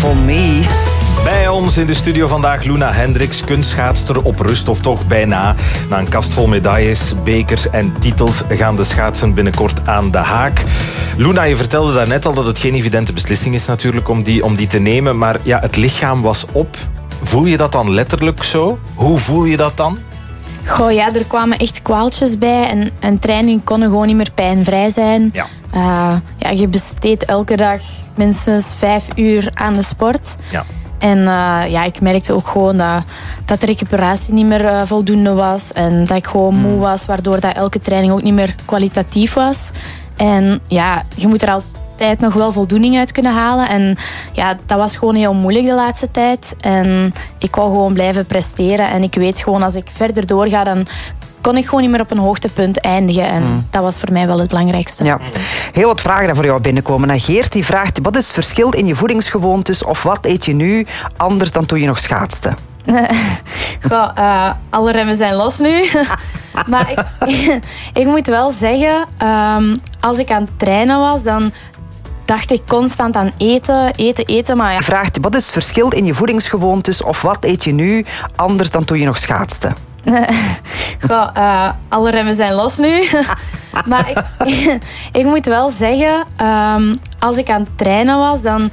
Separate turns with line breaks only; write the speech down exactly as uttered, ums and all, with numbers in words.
For Me.
Bij ons in de studio vandaag Luna Hendricks, kunstschaatster op rust of toch bijna. Na een kast vol medailles, bekers en titels gaan de schaatsen binnenkort aan de haak. Luna, je vertelde daarnet al dat het geen evidente beslissing is natuurlijk om die, om die te nemen. Maar ja, het lichaam was op. Voel je dat dan letterlijk zo? Hoe voel je dat dan?
Goh, ja, er kwamen echt kwaaltjes bij en, en trainingen konden gewoon niet meer pijnvrij zijn.
Ja.
Uh, ja, je besteedt elke dag minstens vijf uur aan de sport.
Ja.
En uh, ja, ik merkte ook gewoon dat, dat de recuperatie niet meer uh, voldoende was. En dat ik gewoon moe was, waardoor dat elke training ook niet meer kwalitatief was. En ja, je moet er altijd nog wel voldoening uit kunnen halen. En ja, dat was gewoon heel moeilijk de laatste tijd. En ik wou gewoon blijven presteren. En ik weet gewoon, als ik verder doorga, dan kon ik gewoon niet meer op een hoogtepunt eindigen. En mm. dat was voor mij wel het belangrijkste.
Ja. Heel wat vragen die voor jou binnenkomen. En Geert die vraagt, wat is het verschil in je voedingsgewoontes of wat eet je nu anders dan toen je nog schaatste?
Goh, uh, alle remmen zijn los nu. Maar ik, ik moet wel zeggen, um, als ik aan het trainen was, dan dacht ik constant aan eten, eten, eten. Maar ja.
Vraagt, wat is het verschil in je voedingsgewoontes of wat eet je nu anders dan toen je nog schaatste?
Goh, uh, alle remmen zijn los nu. Maar ik, ik moet wel zeggen, um, als ik aan het trainen was, dan